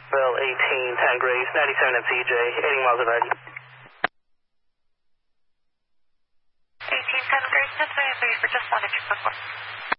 Bell 18, 10 Grace, 97 MCJ, 80 miles of 90. 18, 10 Grace, just waiting for you for just 1 if you prefer.